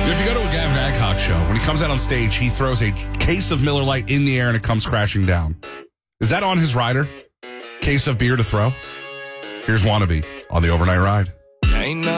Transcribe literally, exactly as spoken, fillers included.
If you go to a Gavin Adcock show, when he comes out on stage, he throws a case of Miller Lite in the air and it comes crashing down. Is that on his rider? Case of beer to throw? Here's Wannabe on the Overnight Ride.